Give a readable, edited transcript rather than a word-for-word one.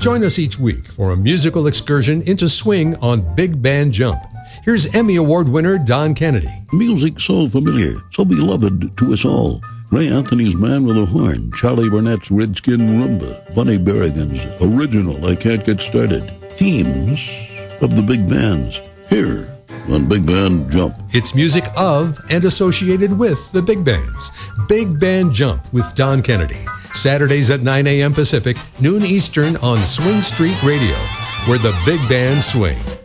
Join us each week for a musical excursion into swing on Big Band Jump. Here's Emmy Award winner Don Kennedy. Music so familiar, so beloved to us all. Ray Anthony's Man with a Horn, Charlie Burnett's Redskin Rumba, Bunny Berrigan's original I Can't Get Started. Themes of the big bands here on Big Band Jump. It's music of and associated with the big bands. Big Band Jump with Don Kennedy. Saturdays at 9 a.m. Pacific, noon Eastern on Swing Street Radio, where the big bands swing.